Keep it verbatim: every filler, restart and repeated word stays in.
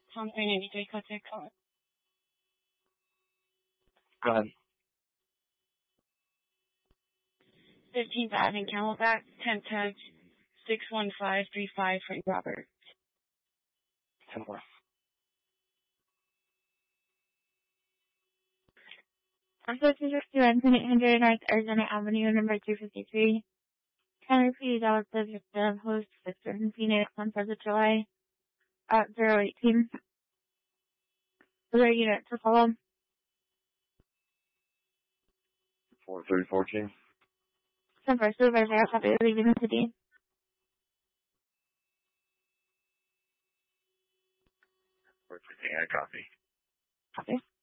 Tom three ninety-three, code six, call. Go ahead. fifteenth Avenue, Camelback, ten tag, six one five three five, Frank Robert. ten more. Echo two sixty-one, eight hundred North Arizona Avenue, number two fifty-three. Can repeat all of the victim host Victor in Phoenix on fourth of July at zero eighteen. Other unit to follow. four three fourteen. Some first supervisor, I'll copy leaving the city. four fifteen, I copy. Copy.